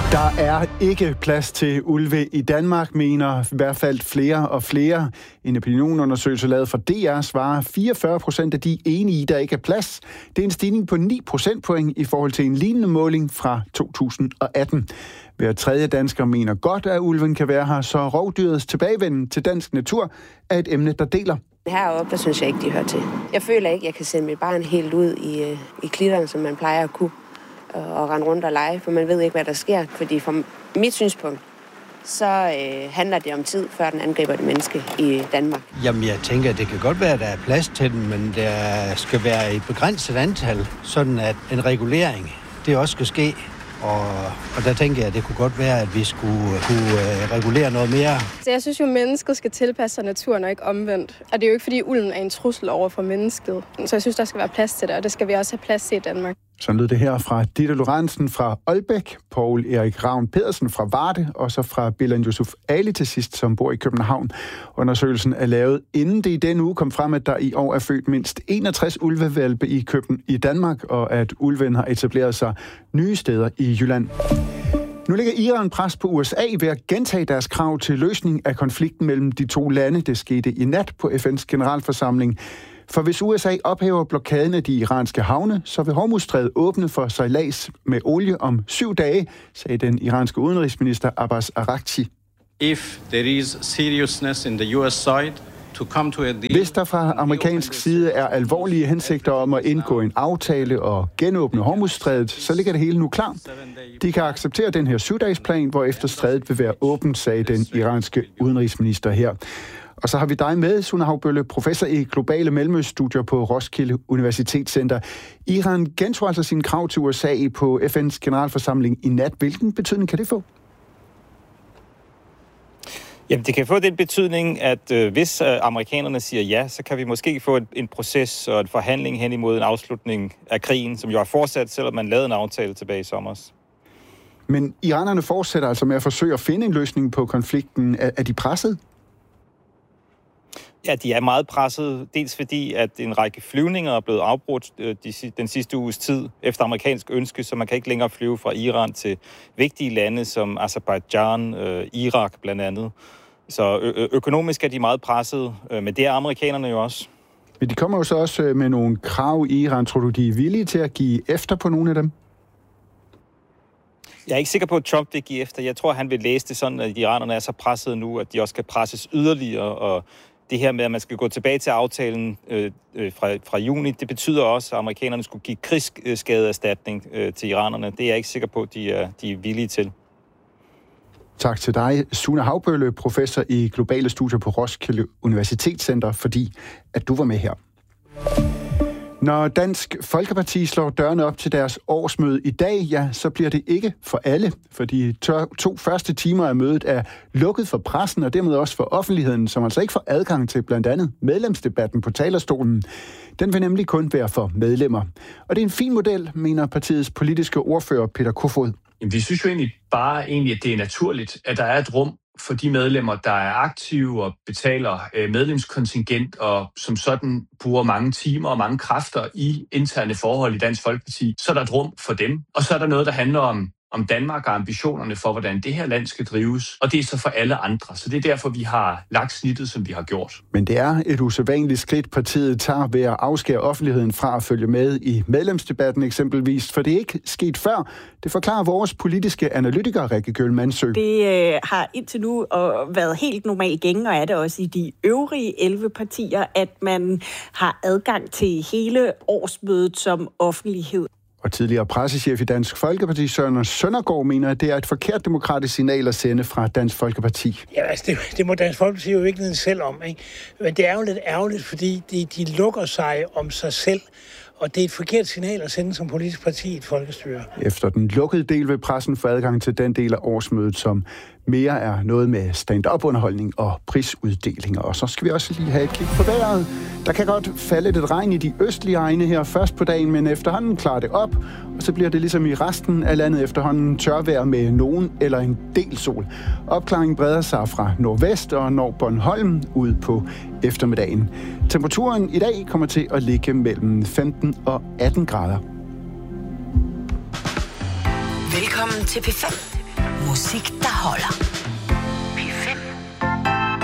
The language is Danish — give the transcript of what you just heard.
Der er ikke plads til ulve i Danmark, mener i hvert fald flere og flere. En opinionundersøgelse lavet fra DR svarer 44% af de enige i, der ikke er plads. Det er en stigning på 9 procentpoint i forhold til en lignende måling fra 2018. Hver tredje dansker mener godt, at ulven kan være her, så rovdyrets tilbagevenden til dansk natur er et emne, der deler. Heroppe, der synes jeg ikke, de hører til. Jeg føler ikke, jeg kan sende mit barn helt ud i klitterne, som man plejer at kunne, og rende rundt og lege, for man ved ikke, hvad der sker. Fordi fra mit synspunkt, så handler det om tid, før den angriber det menneske i Danmark. Jamen, jeg tænker, at det kan godt være, at der er plads til den, men der skal være et begrænset antal, sådan at en regulering, det også skal ske. Og der tænker jeg, at det kunne godt være, at vi skulle kunne regulere noget mere. Så jeg synes jo, at mennesket skal tilpasse sig naturen og ikke omvendt. Og det er jo ikke, fordi ulven er en trussel over for mennesket. Så jeg synes, der skal være plads til det, og det skal vi også have plads til i Danmark. Så lød det her fra Ditte Lorentzen fra Aalbæk, Poul Erik Ravn Pedersen fra Varde, og så fra Bilal Yusuf Ali til sidst, som bor i København. Undersøgelsen er lavet, inden det i denne uge kom frem, at der i år er født mindst 61 ulvehvalpe i København i Danmark, og at ulven har etableret sig nye steder i Jylland. Nu lægger Iran pres på USA ved at gentage deres krav til løsning af konflikten mellem de to lande. Det skete i nat på FN's generalforsamling. For hvis USA ophæver blokaden af de iranske havne, så vil Hormuzstrædet åbne for sejlads med olie om 7 dage, sagde den iranske udenrigsminister Abbas Araghchi. If there is seriousness in the US side to come to a deal. Hvis der fra amerikansk side er alvorlige hensigter om at indgå en aftale og genåbne Hormuzstrædet, så ligger det hele nu klar. De kan acceptere den her 7-dagesplan, hvorefter strædet vil være åbent, sagde den iranske udenrigsminister her. Og så har vi dig med, Sune Haubølle, professor i globale mellemøststudier på Roskilde Universitetscenter. Iran gentog altså sine krav til USA på FN's generalforsamling i nat. Hvilken betydning kan det få? Jamen, det kan få den betydning, at hvis amerikanerne siger ja, så kan vi måske få en proces og en forhandling hen imod en afslutning af krigen, som jo er fortsat, selvom man lavede en aftale tilbage i sommer. Men iranerne fortsætter altså med at forsøge at finde en løsning på konflikten. Er de presset? Ja, de er meget presset, dels fordi, at en række flyvninger er blevet afbrudt den sidste uges tid efter amerikansk ønske, så man kan ikke længere flyve fra Iran til vigtige lande som Aserbajdsjan, Irak blandt andet. Så økonomisk er de meget presset, men det er amerikanerne jo også. Men de kommer jo så også med nogle krav i Iran. Tror du, de er villige til at give efter på nogle af dem? Jeg er ikke sikker på, at Trump vil give efter. Jeg tror, han vil læse det sådan, at iranerne er så presset nu, at de også skal presses yderligere, og det her med, at man skal gå tilbage til aftalen fra juni, det betyder også, at amerikanerne skulle give krigsskadeerstatning til iranerne. Det er jeg ikke sikker på, at de er villige til. Tak til dig, Sune Haubølle, professor i globale studier på Roskilde Universitetscenter, fordi at du var med her. Når Dansk Folkeparti slår dørene op til deres årsmøde i dag, ja, så bliver det ikke for alle, for de 2 første timer af mødet er lukket for pressen og dermed også for offentligheden, som altså ikke får adgang til blandt andet medlemsdebatten på talerstolen. Den vil nemlig kun være for medlemmer. Og det er en fin model, mener partiets politiske ordfører Peter Kofod. Vi synes jo egentlig bare, at det er naturligt, at der er et rum for de medlemmer, der er aktive og betaler medlemskontingent og som sådan bruger mange timer og mange kræfter i interne forhold i Dansk Folkeparti, så er der et rum for dem. Og så er der noget, der handler om Danmark og ambitionerne for, hvordan det her land skal drives. Og det er så for alle andre. Så det er derfor, vi har lagt snittet, som vi har gjort. Men det er et usædvanligt skridt, partiet tager ved at afskære offentligheden fra at følge med i medlemsdebatten eksempelvis. For det er ikke sket før. Det forklarer vores politiske analytiker, Rikke Kjøll Mansø. Det har indtil nu været helt normal gænge, og er det også i de øvrige 11 partier, at man har adgang til hele årsmødet som offentlighed. Og tidligere pressechef i Dansk Folkeparti, Søren Søndergaard, mener, at det er et forkert demokratisk signal at sende fra Dansk Folkeparti. Ja, altså det må Dansk Folkeparti jo ikke selv om, ikke? Men det er jo lidt ærgerligt, fordi de lukker sig om sig selv, og det er et forkert signal at sende som politisk parti i et folkestyre. Efter den lukkede del vil pressen få adgang til den del af årsmødet, som mere er noget med stand-up-underholdning og prisuddelinger. Og så skal vi også lige have et kig på vejret. Der kan godt falde lidt regn i de østlige egne her først på dagen, men efterhånden klarer det op, og så bliver det ligesom i resten af landet efterhånden tørvejr med nogen eller en del sol. Opklaringen breder sig fra nordvest og når Bornholm ud på eftermiddagen. Temperaturen i dag kommer til at ligge mellem 15 og 18 grader. Velkommen til P5. Musik, der holder.